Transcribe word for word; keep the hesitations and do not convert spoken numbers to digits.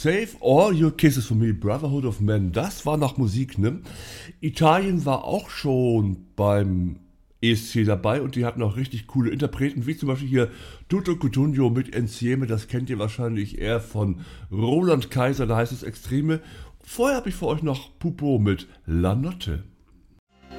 Save All Your Kisses for Me, Brotherhood of Men, das war nach Musik, ne? Italien war auch schon beim E S C dabei und die hatten auch richtig coole Interpreten, wie zum Beispiel hier Tutto Cutugno mit Insieme, das kennt ihr wahrscheinlich eher von Roland Kaiser, da heißt es Extreme. Vorher habe ich für euch noch Pupo mit La Notte.